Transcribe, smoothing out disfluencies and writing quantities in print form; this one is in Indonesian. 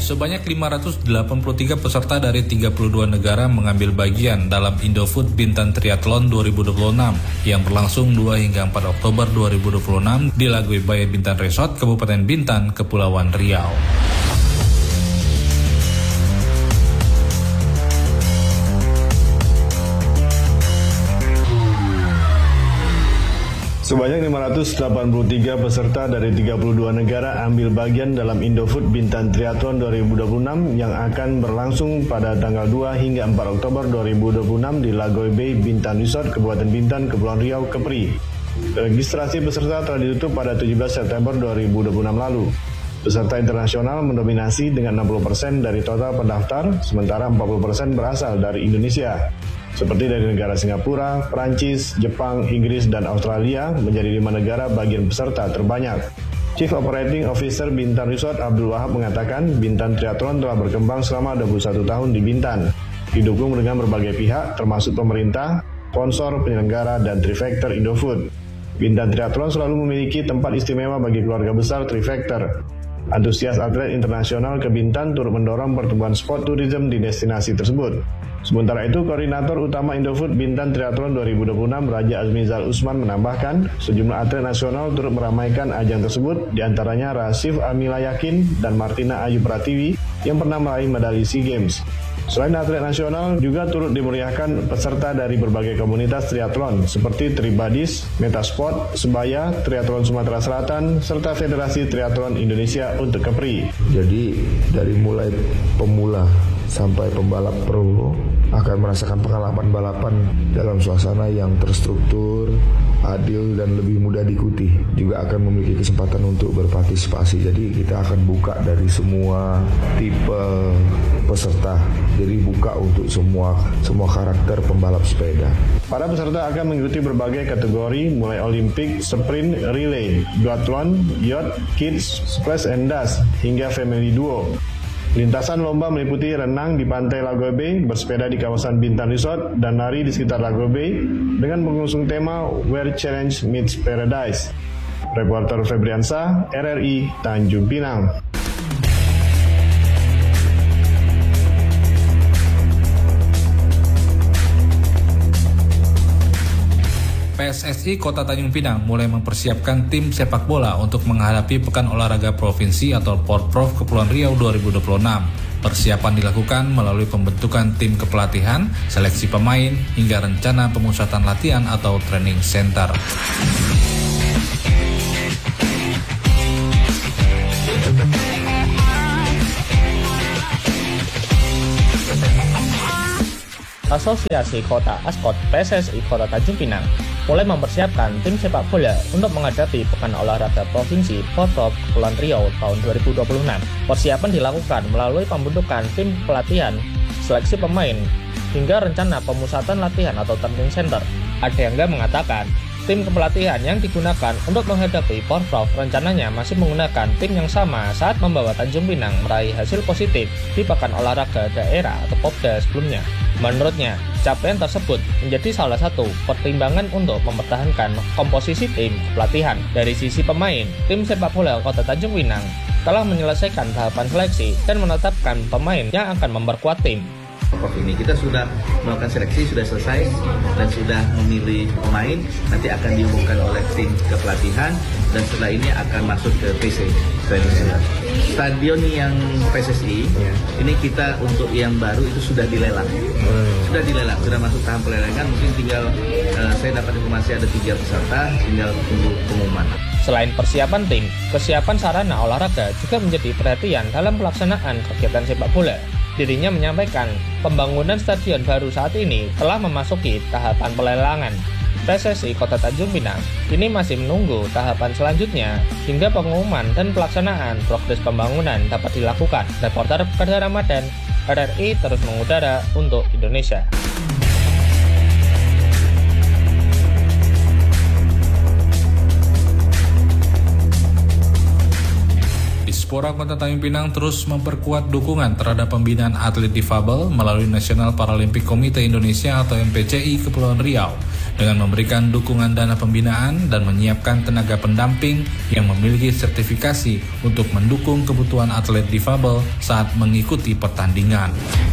Sebanyak 583 peserta dari 32 negara mengambil bagian dalam Indofood Bintan Triathlon 2026 yang berlangsung 2 hingga 4 Oktober 2026 di Lagoy Bay Bintan Resort, Kabupaten Bintan, Kepulauan Riau. Sebanyak 583 peserta dari 32 negara ambil bagian dalam Indofood Bintan Triathlon 2026 yang akan berlangsung pada tanggal 2 hingga 4 Oktober 2026 di Lagoy Bay Bintan Resort, Kabupaten Bintan, Kepulauan Riau, Kepri. Registrasi peserta telah ditutup pada 17 September 2026 lalu. Peserta internasional mendominasi dengan 60% dari total pendaftar, sementara 40% berasal dari Indonesia. Seperti dari negara Singapura, Prancis, Jepang, Inggris, dan Australia menjadi 5 negara bagian peserta terbanyak. Chief Operating Officer Bintan Resort Abdul Wahab mengatakan Bintan Triathlon telah berkembang selama 21 tahun di Bintan, didukung dengan berbagai pihak termasuk pemerintah, sponsor, penyelenggara, dan Trifecta Indofood. Bintan Triathlon selalu memiliki tempat istimewa bagi keluarga besar Trifecta. Antusias atlet internasional ke Bintan turut mendorong pertumbuhan sport tourism di destinasi tersebut. Sementara itu, Koordinator Utama Indofood Bintan Triathlon 2026 Raja Azmizal Usman menambahkan sejumlah atlet nasional turut meramaikan ajang tersebut, diantaranya Rasif Amila Yakin dan Martina Ayu Pratiwi yang pernah meraih medali SEA Games. Selain atlet nasional, juga turut dimeriahkan peserta dari berbagai komunitas triathlon seperti Tribadis, Metasport, Sebaya, Triathlon Sumatera Selatan, serta Federasi Triathlon Indonesia untuk Kepri. Jadi dari mulai pemula sampai pembalap pro akan merasakan pengalaman balapan dalam suasana yang terstruktur, adil, dan lebih mudah diikuti. Juga akan memiliki kesempatan untuk berpartisipasi. Jadi kita akan buka dari semua tipe peserta. Jadi buka untuk semua karakter pembalap sepeda. Para peserta akan mengikuti berbagai kategori mulai Olimpik, Sprint, Relay, Duathlon, Yacht, Kids, Splash and Dash, hingga Family Duo. Lintasan lomba meliputi renang di pantai Lagoy Bay, bersepeda di kawasan Bintan Resort, dan lari di sekitar Lagoy Bay dengan mengusung tema Where Challenge Meets Paradise. Reporter Febriansa, RRI, Tanjung Pinang. PSSI Kota Tanjung Pinang mulai mempersiapkan tim sepak bola untuk menghadapi Pekan Olahraga Provinsi atau Porprov Kepulauan Riau 2026. Persiapan dilakukan melalui pembentukan tim kepelatihan, seleksi pemain, hingga rencana pemusatan latihan atau training center. Asosiasi Kota Askot PSSI Kota Tanjung Pinang mulai mempersiapkan tim sepak bola untuk menghadapi Pekan Olahraga Provinsi Porprov Kepulauan Riau tahun 2026. Persiapan dilakukan melalui pembentukan tim pelatihan, seleksi pemain, hingga rencana pemusatan latihan atau training center. Ada yang mengatakan tim kepelatihan yang digunakan untuk menghadapi Porprov rencananya masih menggunakan tim yang sama saat membawa Tanjung Pinang meraih hasil positif di Pekan Olahraga Daerah atau Popda sebelumnya. Menurutnya, capaian tersebut menjadi salah satu pertimbangan untuk mempertahankan komposisi tim pelatihan. Dari sisi pemain, tim sepak bola Kota Tanjung Pinang telah menyelesaikan tahapan seleksi dan menetapkan pemain yang akan memperkuat tim. Ini kita sudah melakukan seleksi, sudah selesai dan sudah memilih pemain, nanti akan diumumkan oleh tim kepelatihan dan setelah ini akan masuk ke PC training center. Stadion yang PSSI ini kita untuk yang baru itu sudah dilelang, sudah masuk tahap pelelangan. Mungkin tinggal saya dapat informasi ada 3 peserta, tinggal tunggu pengumuman. Selain persiapan tim, kesiapan sarana olahraga juga menjadi perhatian dalam pelaksanaan kegiatan sepak bola. Dirinya menyampaikan pembangunan stadion baru saat ini telah memasuki tahapan pelelangan. PSSI Kota Tanjung Pinang kini masih menunggu tahapan selanjutnya hingga pengumuman dan pelaksanaan progres pembangunan dapat dilakukan. Reporter Kedar Ramadan, RRI terus mengudara untuk Indonesia. Dispora Kota Tanjung Pinang terus memperkuat dukungan terhadap pembinaan atlet difabel melalui National Paralympic Committee Indonesia atau NPCI Kepulauan Riau. dengan memberikan dukungan dana pembinaan dan menyiapkan tenaga pendamping yang memiliki sertifikasi untuk mendukung kebutuhan atlet difabel saat mengikuti pertandingan.